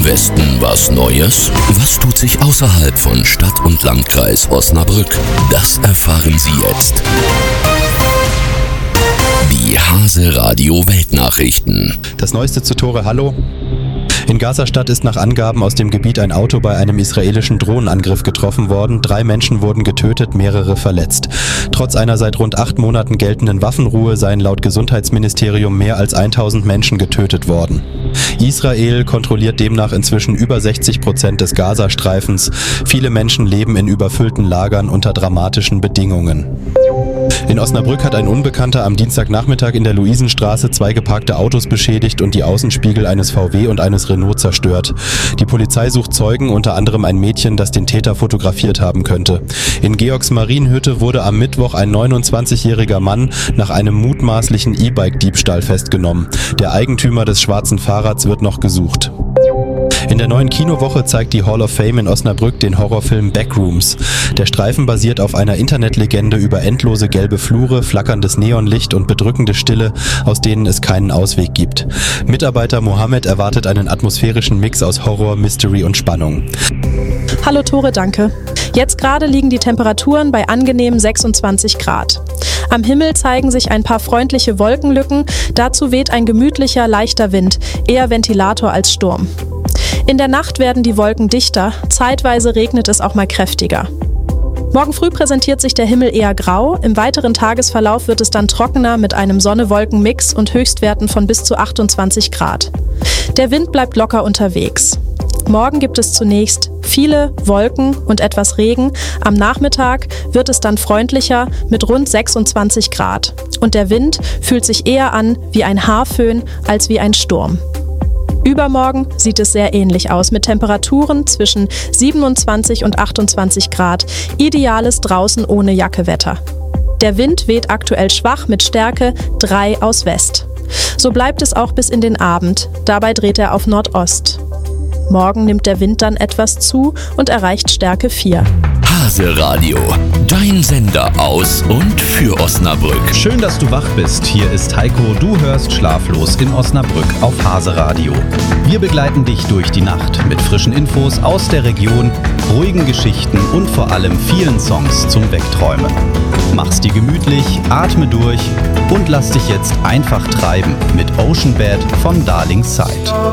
im Westen was Neues? Was tut sich außerhalb von Stadt und Landkreis Osnabrück? Das erfahren Sie jetzt. Die Hase Radio Weltnachrichten. Das Neueste zu Tore Hallo. In Gaza-Stadt ist nach Angaben aus dem Gebiet ein Auto bei einem israelischen Drohnenangriff getroffen worden. 3 Menschen wurden getötet, mehrere verletzt. Trotz einer seit rund 8 Monaten geltenden Waffenruhe seien laut Gesundheitsministerium mehr als 1000 Menschen getötet worden. Israel kontrolliert demnach inzwischen über 60% des Gazastreifens. Viele Menschen leben in überfüllten Lagern unter dramatischen Bedingungen. In Osnabrück hat ein Unbekannter am Dienstagnachmittag in der Luisenstraße 2 geparkte Autos beschädigt und die Außenspiegel eines VW und eines Renault zerstört. Die Polizei sucht Zeugen, unter anderem ein Mädchen, das den Täter fotografiert haben könnte. In Georgs Marienhütte wurde am Mittwoch ein 29-jähriger Mann nach einem mutmaßlichen E-Bike-Diebstahl festgenommen. Der Eigentümer des schwarzen Fahrrads wird noch gesucht. In der neuen Kinowoche zeigt die Hall of Fame in Osnabrück den Horrorfilm Backrooms. Der Streifen basiert auf einer Internetlegende über endlose gelbe Flure, flackerndes Neonlicht und bedrückende Stille, aus denen es keinen Ausweg gibt. Mitarbeiter Mohammed erwartet einen atmosphärischen Mix aus Horror, Mystery und Spannung. Hallo Tore, danke. Jetzt gerade liegen die Temperaturen bei angenehmen 26 Grad. Am Himmel zeigen sich ein paar freundliche Wolkenlücken, dazu weht ein gemütlicher, leichter Wind, eher Ventilator als Sturm. In der Nacht werden die Wolken dichter, zeitweise regnet es auch mal kräftiger. Morgen früh präsentiert sich der Himmel eher grau, im weiteren Tagesverlauf wird es dann trockener mit einem Sonne-Wolken-Mix und Höchstwerten von bis zu 28 Grad. Der Wind bleibt locker unterwegs. Morgen gibt es zunächst viele Wolken und etwas Regen. Am Nachmittag wird es dann freundlicher mit rund 26 Grad. Und der Wind fühlt sich eher an wie ein Haarföhn als wie ein Sturm. Übermorgen sieht es sehr ähnlich aus mit Temperaturen zwischen 27 und 28 Grad. Ideales draußen ohne Jacke-Wetter. Der Wind weht aktuell schwach mit Stärke 3 aus West. So bleibt es auch bis in den Abend. Dabei dreht er auf Nordost. Morgen nimmt der Wind dann etwas zu und erreicht Stärke 4. Hase Radio, dein Sender aus und für Osnabrück. Schön, dass du wach bist. Hier ist Heiko, du hörst Schlaflos in Osnabrück auf Hase Radio. Wir begleiten dich durch die Nacht mit frischen Infos aus der Region, ruhigen Geschichten und vor allem vielen Songs zum Wegträumen. Mach's dir gemütlich, atme durch und lass dich jetzt einfach treiben mit Ocean Bed von Darling Side.